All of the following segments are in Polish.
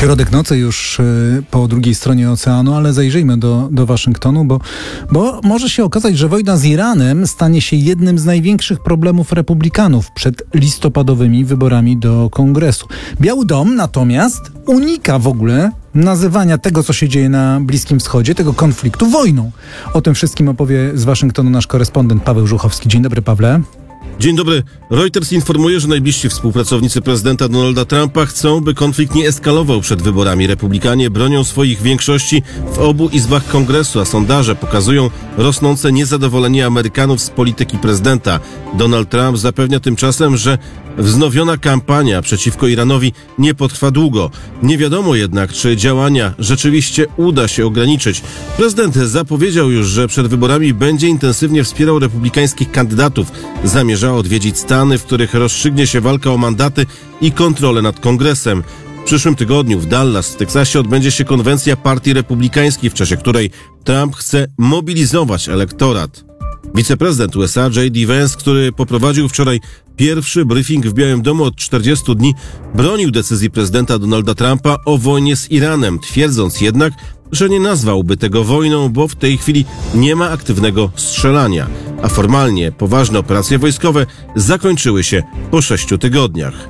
Środek nocy już po drugiej stronie oceanu, ale zajrzyjmy do Waszyngtonu, bo może się okazać, że wojna z Iranem stanie się jednym z największych problemów republikanów przed listopadowymi wyborami do Kongresu. Biały Dom natomiast unika w ogóle nazywania tego, co się dzieje na Bliskim Wschodzie, tego konfliktu, wojną. O tym wszystkim opowie z Waszyngtonu nasz korespondent Paweł Żuchowski. Dzień dobry, Pawle. Dzień dobry. Reuters informuje, że najbliżsi współpracownicy prezydenta Donalda Trumpa chcą, by konflikt nie eskalował przed wyborami. Republikanie bronią swoich większości w obu izbach Kongresu, a sondaże pokazują rosnące niezadowolenie Amerykanów z polityki prezydenta. Donald Trump zapewnia tymczasem, że wznowiona kampania przeciwko Iranowi nie potrwa długo. Nie wiadomo jednak, czy działania rzeczywiście uda się ograniczyć. Prezydent zapowiedział już, że przed wyborami będzie intensywnie wspierał republikańskich kandydatów. Zamierza odwiedzić Stany, w których rozstrzygnie się walka o mandaty i kontrolę nad Kongresem. W przyszłym tygodniu w Dallas w Teksasie odbędzie się konwencja partii republikańskiej, w czasie której Trump chce mobilizować elektorat. Wiceprezydent USA J.D. Vance, który poprowadził wczoraj pierwszy briefing w Białym Domu od 40 dni, bronił decyzji prezydenta Donalda Trumpa o wojnie z Iranem, twierdząc jednak, że nie nazwałby tego wojną, bo w tej chwili nie ma aktywnego strzelania, a formalnie poważne operacje wojskowe zakończyły się po 6 tygodniach.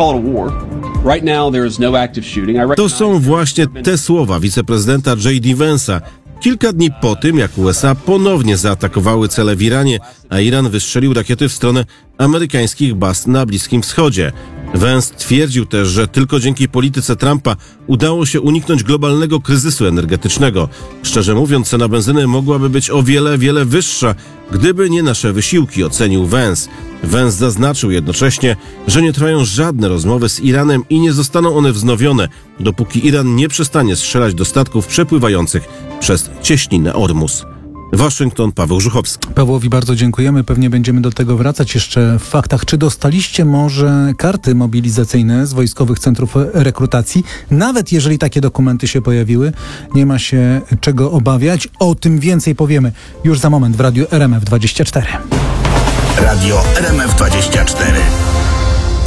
To są właśnie te słowa wiceprezydenta J.D. Vance'a. Kilka dni po tym, jak USA ponownie zaatakowały cele w Iranie, a Iran wystrzelił rakiety w stronę amerykańskich baz na Bliskim Wschodzie. Vance twierdził też, że tylko dzięki polityce Trumpa udało się uniknąć globalnego kryzysu energetycznego. Szczerze mówiąc, cena benzyny mogłaby być o wiele wyższa, gdyby nie nasze wysiłki, ocenił Vance. Vance zaznaczył jednocześnie, że nie trwają żadne rozmowy z Iranem i nie zostaną one wznowione, dopóki Iran nie przestanie strzelać do statków przepływających przez cieśninę Ormus. Waszyngton, Paweł Żuchowski. Pawłowi bardzo dziękujemy. Pewnie będziemy do tego wracać jeszcze w faktach. Czy dostaliście może karty mobilizacyjne z wojskowych centrów rekrutacji? Nawet jeżeli takie dokumenty się pojawiły, nie ma się czego obawiać. O tym więcej powiemy już za moment w Radiu RMF24. Radio RMF24.